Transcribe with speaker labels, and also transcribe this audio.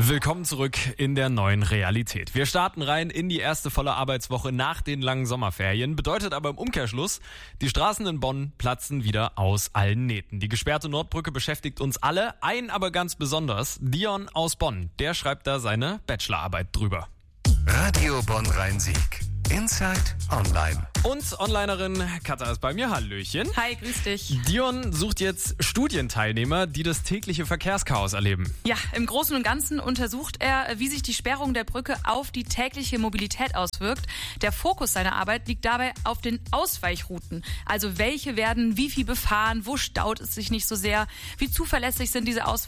Speaker 1: Willkommen zurück in der neuen Realität. Wir starten rein in die erste volle Arbeitswoche nach den langen Sommerferien. Bedeutet aber im Umkehrschluss, die Straßen in Bonn platzen wieder aus allen Nähten. Die gesperrte Nordbrücke beschäftigt uns alle, einen aber ganz besonders. Dion aus Bonn, der schreibt da seine Bachelorarbeit drüber.
Speaker 2: Radio Bonn Rhein-Sieg. Inside Online.
Speaker 1: Und Onlinerin Katha ist bei mir. Hallöchen.
Speaker 3: Hi, grüß dich.
Speaker 1: Dion sucht jetzt Studienteilnehmer, die das tägliche Verkehrschaos erleben.
Speaker 3: Ja, im Großen und Ganzen untersucht er, wie sich die Sperrung der Brücke auf die tägliche Mobilität auswirkt. Der Fokus seiner Arbeit liegt dabei auf den Ausweichrouten. Also welche werden wie viel befahren, wo staut es sich nicht so sehr, wie zuverlässig sind diese Ausweichrouten